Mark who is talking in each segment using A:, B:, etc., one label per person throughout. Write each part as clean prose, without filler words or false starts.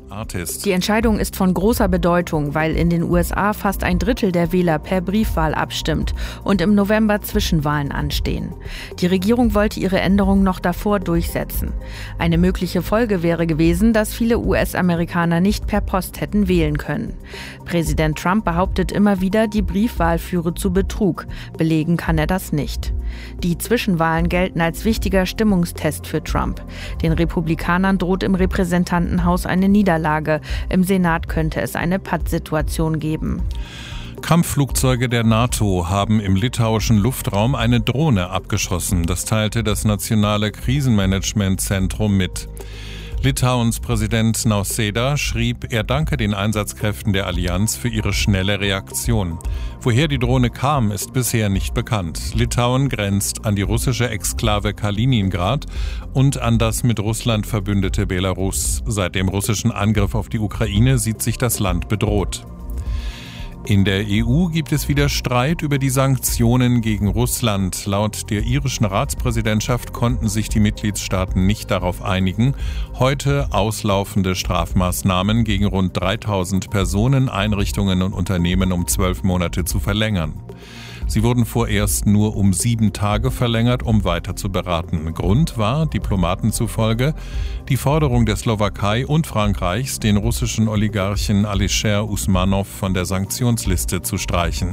A: Artist.
B: Die Entscheidung ist von großer Bedeutung, weil in den USA fast ein Drittel der Wähler per Briefwahl abstimmt und im November Zwischenwahlen anstehen. Die Regierung wollte ihre Änderung noch davor durchsetzen. Eine mögliche Folge wäre gewesen, dass viele US-Amerikaner nicht per Post hätten wählen können. Präsident Trump behauptet immer wieder, die Briefwahl führe zu Betrug. Belegen kann er das nicht. Die Zwischenwahlen gelten als wichtiger Stimmungstest für Trump. Den Republikanern droht im Repräsentantenhaus eine Niederlage. Im Senat könnte es eine Pattsituation geben.
A: Kampfflugzeuge der NATO haben im litauischen Luftraum eine Drohne abgeschossen. Das teilte das Nationale Krisenmanagementzentrum mit. Litauens Präsident Nausėda schrieb, er danke den Einsatzkräften der Allianz für ihre schnelle Reaktion. Woher die Drohne kam, ist bisher nicht bekannt. Litauen grenzt an die russische Exklave Kaliningrad und an das mit Russland verbündete Belarus. Seit dem russischen Angriff auf die Ukraine sieht sich das Land bedroht. In der EU gibt es wieder Streit über die Sanktionen gegen Russland. Laut der irischen Ratspräsidentschaft konnten sich die Mitgliedstaaten nicht darauf einigen, heute auslaufende Strafmaßnahmen gegen rund 3000 Personen, Einrichtungen und Unternehmen um 12 Monate zu verlängern. Sie wurden vorerst nur um 7 Tage verlängert, um weiter zu beraten. Grund war, Diplomaten zufolge, die Forderung der Slowakei und Frankreichs, den russischen Oligarchen Alisher Usmanov von der Sanktionsliste zu streichen.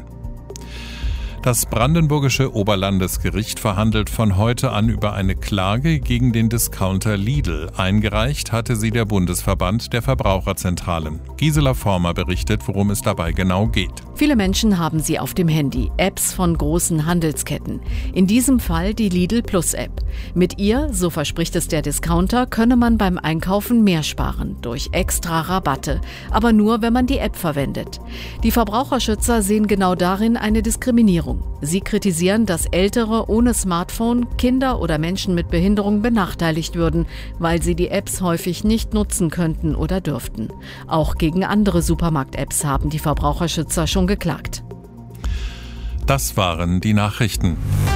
A: Das brandenburgische Oberlandesgericht verhandelt von heute an über eine Klage gegen den Discounter Lidl. Eingereicht hatte sie der Bundesverband der Verbraucherzentralen. Gisela Former berichtet, worum es dabei genau geht.
C: Viele Menschen haben sie auf dem Handy, Apps von großen Handelsketten. In diesem Fall die Lidl Plus App. Mit ihr, so verspricht es der Discounter, könne man beim Einkaufen mehr sparen, durch extra Rabatte. Aber nur, wenn man die App verwendet. Die Verbraucherschützer sehen genau darin eine Diskriminierung. Sie kritisieren, dass Ältere ohne Smartphone, Kinder oder Menschen mit Behinderung benachteiligt würden, weil sie die Apps häufig nicht nutzen könnten oder dürften. Auch gegen andere Supermarkt-Apps haben die Verbraucherschützer schon geklagt.
A: Das waren die Nachrichten.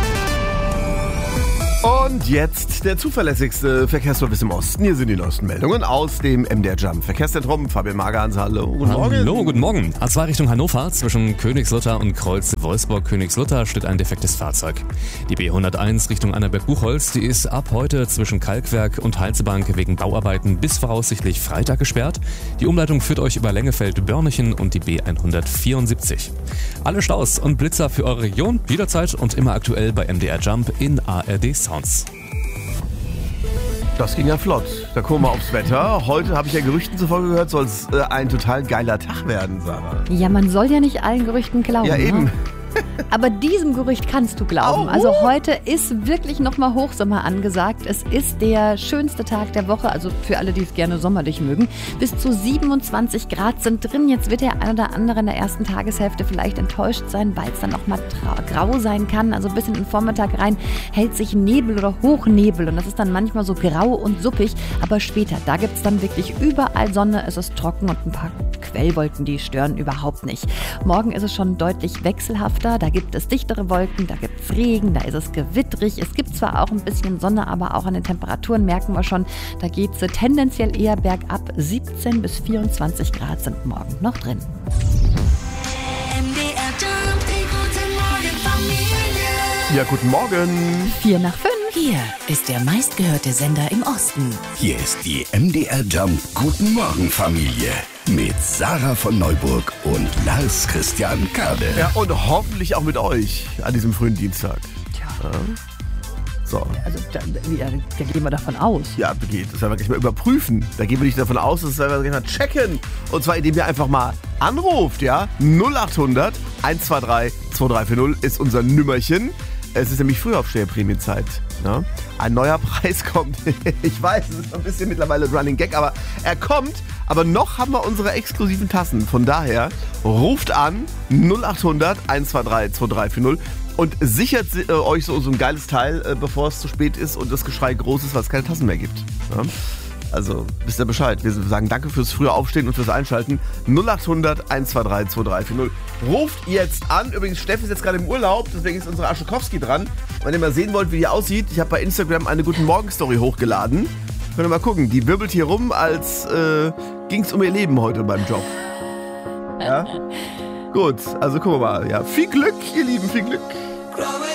D: Und jetzt der zuverlässigste Verkehrsservice im Osten. Hier sind die neuesten Meldungen aus dem MDR Jump Verkehrszentrum. Fabian Magerhans, hallo. Guten Morgen.
E: Hallo, guten Morgen. A2 Richtung Hannover zwischen Königslutter und Kreuz Wolfsburg-Königslutter steht ein defektes Fahrzeug. Die B101 Richtung Annaberg-Buchholz, die ist ab heute zwischen Kalkwerk und Halsebank wegen Bauarbeiten bis voraussichtlich Freitag gesperrt. Die Umleitung führt euch über Lengefeld-Börnichen und die B174. Alle Staus und Blitzer für eure Region jederzeit und immer aktuell bei MDR Jump in ARD Sounds.
D: Das ging ja flott. Da gucken wir aufs Wetter. Heute, habe ich ja Gerüchten zufolge gehört, soll es ein total geiler Tag werden, Sarah.
B: Ja, man soll ja nicht allen Gerüchten glauben.
D: Ja, eben.
B: Ne? Aber diesem Gerücht kannst du glauben. Also heute ist wirklich nochmal Hochsommer angesagt. Es ist der schönste Tag der Woche, also für alle, die es gerne sommerlich mögen. Bis zu 27 Grad sind drin. Jetzt wird der ein oder andere in der ersten Tageshälfte vielleicht enttäuscht sein, weil es dann auch mal grau sein kann. Also bis in den Vormittag rein hält sich Nebel oder Hochnebel und das ist dann manchmal so grau und suppig. Aber später, da gibt es dann wirklich überall Sonne. Es ist trocken und ein paar Quellwolken, die stören überhaupt nicht. Morgen ist es schon deutlich wechselhafter. Da gibt es dichtere Wolken, da gibt es Regen, da ist es gewittrig. Es gibt zwar auch ein bisschen Sonne, aber auch an den Temperaturen merken wir schon, da geht es tendenziell eher bergab. 17 bis 24 Grad sind morgen noch drin.
D: Ja, guten Morgen.
B: 4 nach 5.
F: Hier ist der meistgehörte Sender im Osten.
G: Hier ist die MDR Jump Guten Morgen Familie mit Sarah von Neuburg und Lars Christian Kade.
D: Ja, und hoffentlich auch mit euch an diesem frühen Dienstag.
B: Tja.
D: So.
B: Also da gehen wir davon aus.
D: Ja, geht. Das werden wir gleich mal überprüfen. Da gehen wir nicht davon aus, das werden wir gleich mal checken. Und zwar, indem ihr einfach mal anruft, ja. 0800 123 2340 ist unser Nümmerchen. Es ist nämlich Frühaufsteher-Prämienzeit. Ne? Ein neuer Preis kommt. Ich weiß, es ist ein bisschen mittlerweile Running Gag, aber er kommt. Aber noch haben wir unsere exklusiven Tassen. Von daher ruft an 0800 123 2340 und sichert euch so ein geiles Teil, bevor es zu spät ist und das Geschrei groß ist, weil es keine Tassen mehr gibt. Ne? Also, wisst ihr Bescheid. Wir sagen danke fürs frühe Aufstehen und fürs Einschalten. 0800 123 2340. Ruft jetzt an. Übrigens, Steffi ist jetzt gerade im Urlaub, deswegen ist unsere Aschekowski dran. Wenn ihr mal sehen wollt, wie die aussieht, ich habe bei Instagram eine Guten Morgen Story hochgeladen. Könnt ihr mal gucken, die wirbelt hier rum, als ging's um ihr Leben heute beim Job. Ja? Gut, also gucken wir mal. Ja, viel Glück, ihr Lieben, viel Glück.